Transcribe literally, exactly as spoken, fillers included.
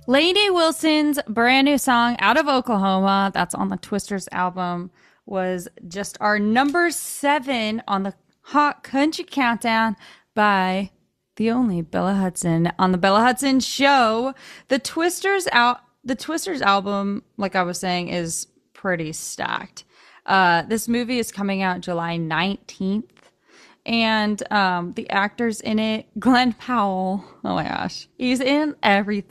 Lady Wilson's brand new song, Out of Oklahoma, that's on the Twisters album, was just our number seven on the Hot Country Countdown by the only Bella Hudson on the Bella Hudson Show. The Twisters out the Twisters album, like I was saying, is pretty stacked. Uh, this movie is coming out July nineteenth. And um, the actors in it, Glenn Powell, oh my gosh, he's in everything.